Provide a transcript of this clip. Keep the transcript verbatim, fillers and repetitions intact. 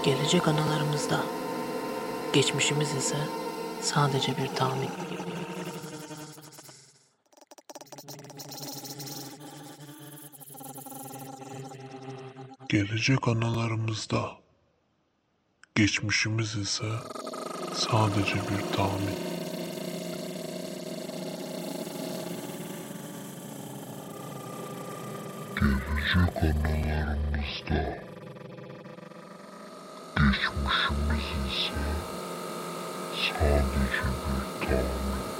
Gelecek anılarımızda, geçmişimiz ise sadece bir tahmin. Gelecek anılarımızda, geçmişimiz ise sadece bir tahmin. Gelecek anılarımızda, geçmişimiz ise sadece bir tahmin.